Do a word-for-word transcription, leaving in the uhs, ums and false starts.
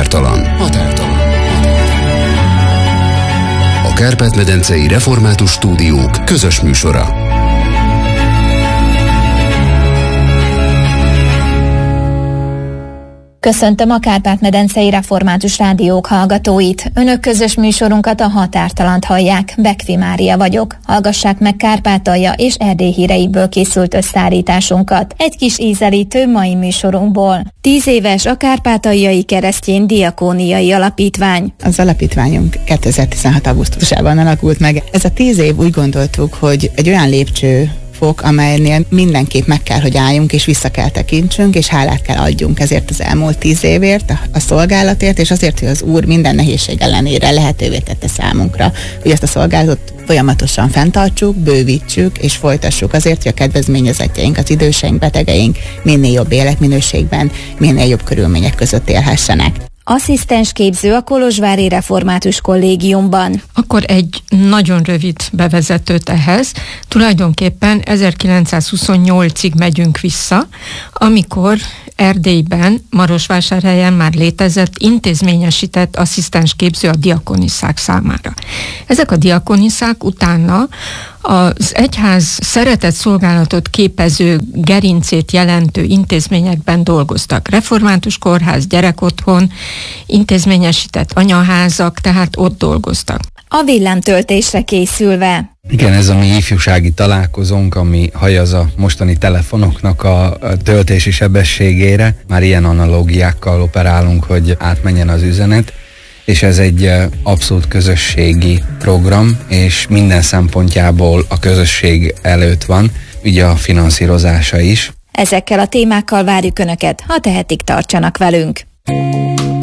Határtalan. Határtalan. A Kárpát-medencei Református Stúdiók közös műsora. Köszöntöm a Kárpát-medencei Református Rádiók hallgatóit. Önök közös műsorunkat, a Határtalant hallják. Bekfi Mária vagyok. Hallgassák meg Kárpátalja és Erdély híreiből készült összeállításunkat. Egy kis ízelítő mai műsorunkból. Tíz éves a Kárpátaljai Keresztény Diakóniai Alapítvány. Az alapítványunk kétezer-tizenhat augusztusában alakult meg. Ez a tíz év, úgy gondoltuk, hogy egy olyan lépcső fok, amelynél mindenképp meg kell, hogy álljunk, és vissza kell tekintsünk, és hálát kell adjunk ezért az elmúlt tíz évért, a, a szolgálatért, és azért, hogy az Úr minden nehézség ellenére lehetővé tette számunkra, hogy ezt a szolgálatot folyamatosan fenntartsuk, bővítsük, és folytassuk azért, hogy a kedvezményezettjeink, az időseink, betegeink minél jobb életminőségben, minél jobb körülmények között élhessenek. Asszisztens képző a Kolozsvári Református Kollégiumban. Akkor egy nagyon rövid bevezetőt ehhez. Tulajdonképpen ezerkilencszázhuszonnyolcig megyünk vissza, amikor Erdélyben, Marosvásárhelyen már létezett intézményesített asszisztens képző a diakoniszák számára. Ezek a diakoniszák utána az egyház szeretett szolgálatot képező gerincét jelentő intézményekben dolgoztak. Református kórház, gyerekotthon, intézményesített anyaházak, tehát ott dolgoztak. A villámtöltésre készülve. Igen, ez a mi ifjúsági találkozónk, ami hajaz a mostani telefonoknak a töltési sebességére. Már ilyen analógiákkal operálunk, hogy átmenjen az üzenet, és ez egy abszolút közösségi program, és minden szempontjából a közösség előtt van, ugye a finanszírozása is. Ezekkel a témákkal várjuk Önöket, ha tehetik, tartsanak velünk.